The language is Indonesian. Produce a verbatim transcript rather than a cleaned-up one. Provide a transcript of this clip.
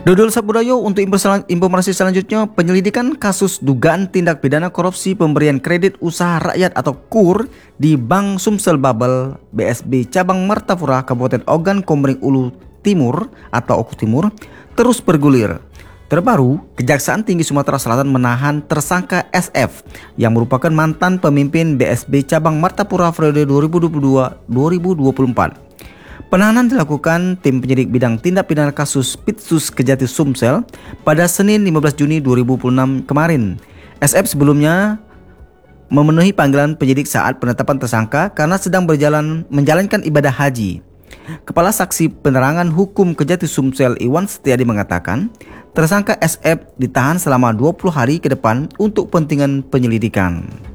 Dodol Sabudayo, untuk informasi selanjutnya, penyelidikan kasus dugaan tindak pidana korupsi pemberian kredit usaha rakyat atau KUR di Bank Sumsel Babel B S B Cabang Martapura Kabupaten Ogan Komering Ulu Timur atau Oku Timur terus bergulir. Terbaru, Kejaksaan Tinggi Sumatera Selatan menahan tersangka S F yang merupakan mantan pemimpin B S B Cabang Martapura periode dua ribu dua puluh dua sampai dua ribu dua puluh empat. Penahanan dilakukan tim penyidik bidang tindak pidana kasus Pitsus Kejati Sumsel pada Senin lima belas Juni dua ribu dua puluh enam kemarin. S F sebelumnya memenuhi panggilan penyidik saat penetapan tersangka karena sedang berjalan menjalankan ibadah haji. Kepala Saksi Penerangan Hukum Kejati Sumsel Iwan Setiadi mengatakan, tersangka S F ditahan selama dua puluh hari ke depan untuk kepentingan penyelidikan.